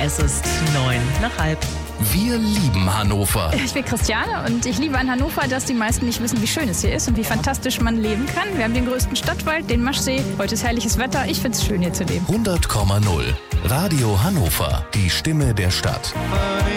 Es ist 9:05. Wir lieben Hannover. Ich bin Christiane und ich liebe an Hannover, dass die meisten nicht wissen, wie schön es hier ist und wie fantastisch man leben kann. Wir haben den größten Stadtwald, den Maschsee. Heute ist herrliches Wetter. Ich finde es schön, hier zu leben. 100,0. Radio Hannover. Die Stimme der Stadt.